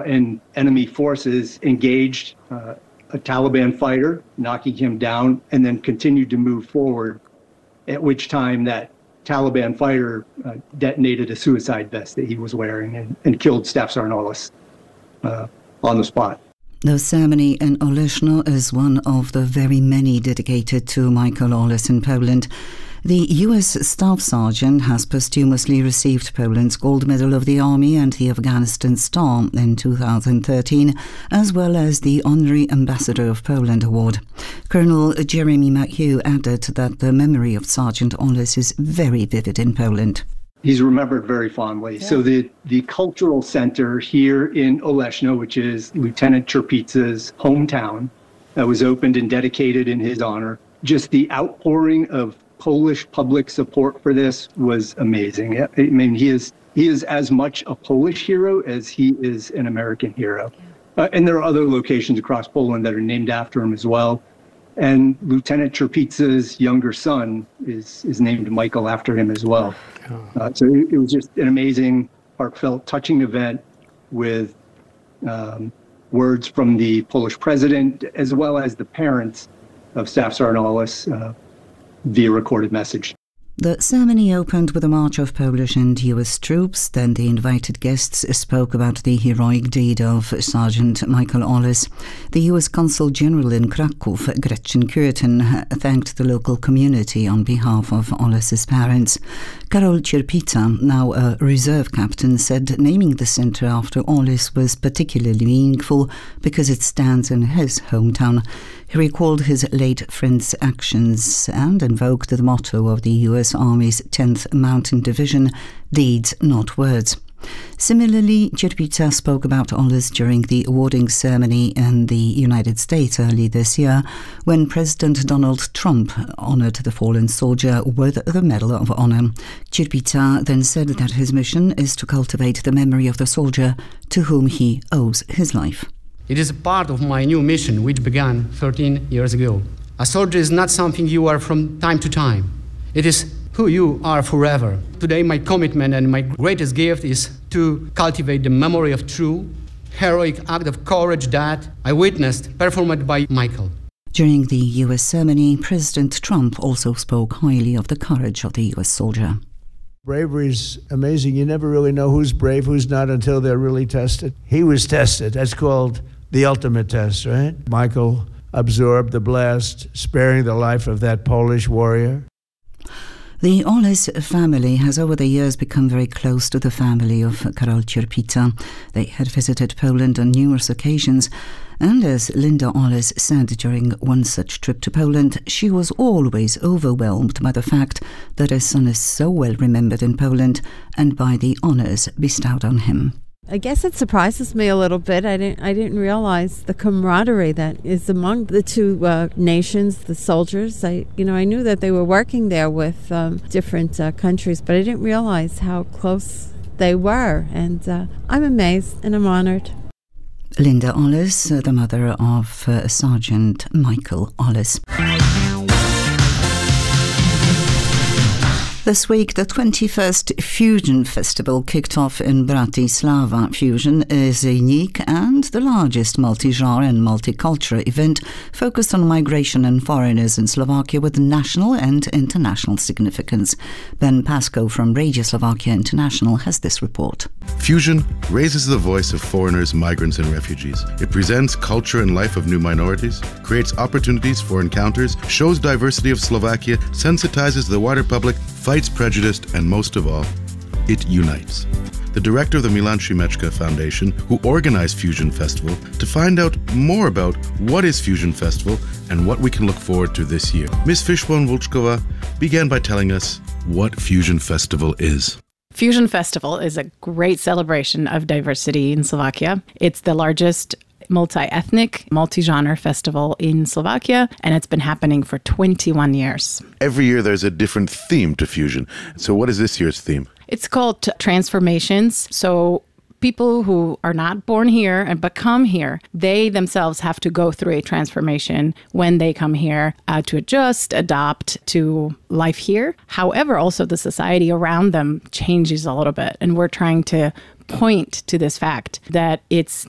and enemy forces engaged a Taliban fighter, knocking him down, and then continued to move forward, at which time that Taliban fighter detonated a suicide vest that he was wearing and killed Staff Sarnolis on the spot. The ceremony in Oleshno is one of the very many dedicated to Michael Oles in Poland. The US Staff Sergeant has posthumously received Poland's Gold Medal of the Army and the Afghanistan Star in 2013, as well as the Honorary Ambassador of Poland Award. Colonel Jeremy McHugh added that the memory of Sergeant Oles is very vivid in Poland. He's remembered very fondly. Yeah. So the cultural center here in Oleshno, which is Lieutenant Cherpitsa's hometown, was opened and dedicated in his honor. Just the outpouring of Polish public support for this was amazing. I mean, he is as much a Polish hero as he is an American hero. And there are other locations across Poland that are named after him as well. And Lieutenant Cherpitsa's younger son is named Michael after him as well. So it was just an amazing, heartfelt, touching event with words from the Polish president, as well as the parents of Staff Sarnolis via recorded message. The ceremony opened with a march of Polish and US troops. Then the invited guests spoke about the heroic deed of Sergeant Michael Oles. The US Consul General in Krakow, Gretchen Kuretin, thanked the local community on behalf of Oles's parents. Karol Cierpita, now a reserve captain, said naming the centre after Oles was particularly meaningful because it stands in his hometown. He recalled his late friend's actions and invoked the motto of the US Army's 10th Mountain Division, deeds, not words. Similarly, Cierpita spoke about Oles during the awarding ceremony in the United States early this year, when President Donald Trump honoured the fallen soldier with the Medal of Honor. Cierpita then said that his mission is to cultivate the memory of the soldier to whom he owes his life. It is a part of my new mission, which began 13 years ago. A soldier is not something you are from time to time. It is who you are forever. Today, my commitment and my greatest gift is to cultivate the memory of true, heroic act of courage that I witnessed performed by Michael. During the US ceremony, President Trump also spoke highly of the courage of the US soldier. Bravery is amazing. You never really know who's brave, who's not until they're really tested. He was tested. That's called the ultimate test, right? Michael absorbed the blast, sparing the life of that Polish warrior. The Oles family has over the years become very close to the family of Karol Cierpita. They had visited Poland on numerous occasions, and as Linda Oles said during one such trip to Poland, she was always overwhelmed by the fact that her son is so well remembered in Poland and by the honours bestowed on him. I guess it surprises me a little bit. I didn't realize the camaraderie that is among the two nations, the soldiers. I knew that they were working there with different countries, but I didn't realize how close they were. And I'm amazed and I'm honored. Linda Oles, the mother of Sergeant Michael Oles. This week, the 21st Fusion Festival kicked off in Bratislava. Fusion is a unique and the largest multi-genre and multicultural event focused on migration and foreigners in Slovakia with national and international significance. Ben Pasco from Radio Slovakia International has this report. Fusion raises the voice of foreigners, migrants and refugees. It presents culture and life of new minorities, creates opportunities for encounters, shows diversity of Slovakia, sensitizes the wider public, fights prejudice, and most of all, it unites. The director of the Milan Šimečka Foundation, who organized Fusion Festival, to find out more about what is Fusion Festival and what we can look forward to this year. Ms. Fishbone-Vulchkova began by telling us what Fusion Festival is. Fusion Festival is a great celebration of diversity in Slovakia. It's the largest multi-ethnic, multi-genre festival in Slovakia, and it's been happening for 21 years. Every year there's a different theme to Fusion. So what is this year's theme? It's called Transformations. So people who are not born here but come here, they themselves have to go through a transformation when they come here to adjust, adapt to life here. However, also the society around them changes a little bit, and we're trying to point to this fact that it's